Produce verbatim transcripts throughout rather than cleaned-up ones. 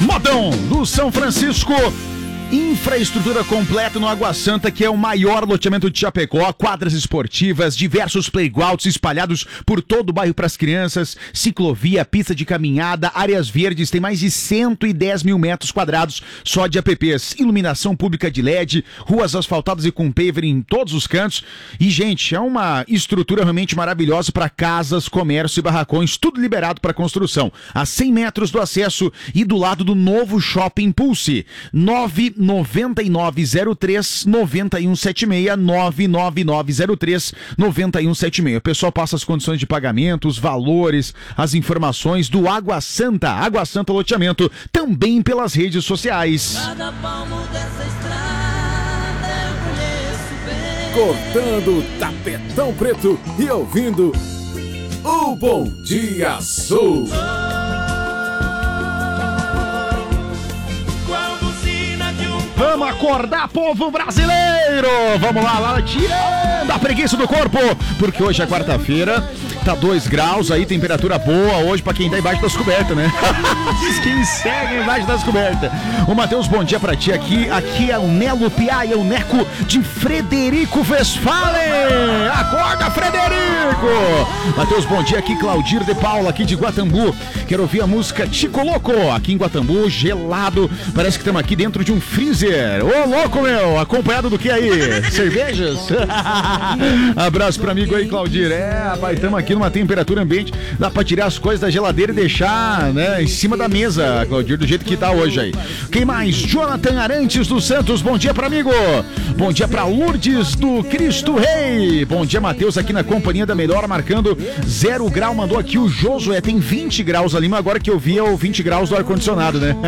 Modão do São Francisco. Infraestrutura completa no Água Santa, que é o maior loteamento de Chapecó, quadras esportivas, diversos playgrounds espalhados por todo o bairro para as crianças, ciclovia, pista de caminhada, áreas verdes, tem mais de cento e dez mil metros quadrados só de apps, iluminação pública de L E D, ruas asfaltadas e com paver em todos os cantos. E, gente, é uma estrutura realmente maravilhosa para casas, comércio e barracões, tudo liberado para construção. A cem metros do acesso e do lado do novo Shopping Pulse. nove nove nove zero três nove um sete seis, nove nove nove zero três nove um sete seis. O pessoal passa as condições de pagamento, os valores, as informações do Água Santa, Água Santa Loteamento, também pelas redes sociais. Cada palmo dessa estrada eu conheço bem. Cortando tapetão preto e ouvindo o Bom Dia Sul. Vamos acordar, povo brasileiro! Vamos lá, lá, tirando a preguiça do corpo, porque hoje é quarta-feira, tá dois graus aí, temperatura boa hoje pra quem tá embaixo das cobertas, né? Quem segue embaixo das cobertas. Ô, Matheus, bom dia pra ti aqui. Aqui é o Nelo Piai, é o Neco de Frederico Westphalen. Acorda, Frederico! Matheus, bom dia aqui, Claudir de Paula, aqui de Guatambu. Quero ouvir a música Tico Louco, aqui em Guatambu, gelado. Parece que estamos aqui dentro de um freezer. Ô, louco, meu! Acompanhado do que aí? Cervejas? Abraço pro amigo aí, Claudir. É, rapaz, estamos aqui numa temperatura ambiente. Dá pra tirar as coisas da geladeira e deixar, né, em cima da mesa, Claudir, do jeito que tá hoje aí. Quem mais? Jonathan Arantes dos Santos. Bom dia pra amigo. Bom dia pra Lourdes do Cristo Rei. Bom dia, Matheus, aqui na companhia da melhor, marcando zero grau. Mandou aqui o Josué. Tem vinte graus ali, mas agora que eu vi é o vinte graus do ar-condicionado, né?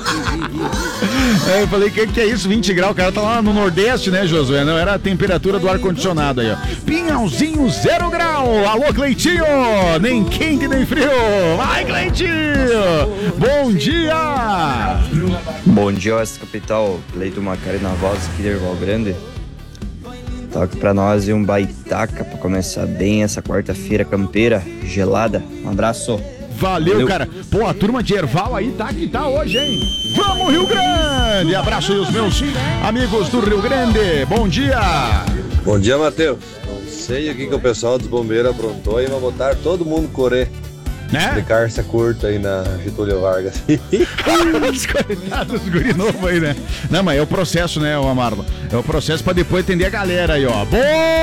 É, eu falei, que que é isso, vinte graus? O cara tá lá no Nordeste, né, Josué? Não era a temperatura do ar-condicionado aí, ó. Pinhalzinho, zero grau. Alô, Cleitinho! Nem quente, nem frio. Vai, Cleitinho! Bom dia! Bom dia, Oeste Capital. Leito Macarena Voz, aqui de Erval Grande. Toque pra nós e um baitaca pra começar bem essa quarta-feira campeira, gelada. Um abraço. Valeu, Valeu, cara. Pô, a turma de Erval aí tá que tá hoje, hein? Vamos, Rio Grande! Abraço aí os meus amigos do Rio Grande. Bom dia! Bom dia, Matheus. Não sei o que, que o pessoal dos bombeiros aprontou aí, vai botar todo mundo correr. Né? De carça curta aí na Getúlio Vargas. Os coitados, guri novo aí, né? Não, mas é o processo, né, o Amarlo? É o processo pra depois atender a galera aí, ó.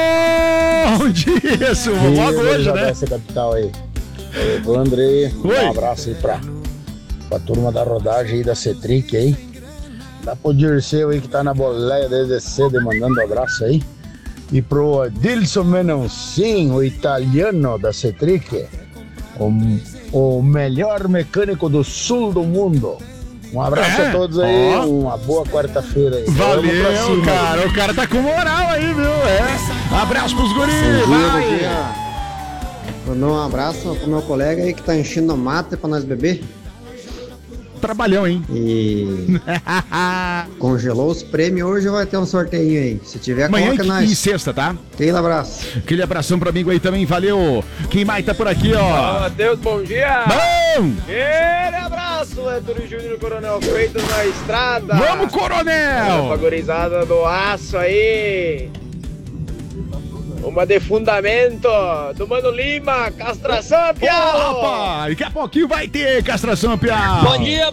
Bom dia, isso. Logo hoje, né? Essa capital aí. Ô, Andrei, Oi. Um abraço aí pra, pra turma da rodagem aí da Cetric aí. Dá pro Dirceu aí que tá na boleia desde cedo, mandando um abraço aí. E pro Adilson Menoncin, o italiano da Cetric, o, o melhor mecânico do sul do mundo. Um abraço é. a todos aí, oh. Uma boa quarta-feira aí. Valeu, cara. O cara tá com moral aí, viu? É. Abraço pros guris, vai! Mandou um abraço pro meu colega aí que tá enchendo a mata pra nós beber. Trabalhão, hein? E congelou os prêmios, hoje vai ter um sorteio aí. Se tiver, amanhã coloca nós. E sexta, tá? Aquele abraço. Aquele abração pro amigo aí também, valeu. Quem mais tá por aqui, ó? Olá, Matheus, bom dia. Bom! Aquele abraço, Antônio Júnior Coronel Freitas na estrada. Vamos, Coronel! Favorizada do aço aí. Uma de fundamento do Mano Lima, castração, piau! Ô, rapaz, daqui a pouquinho vai ter castração, piau! Bom dia,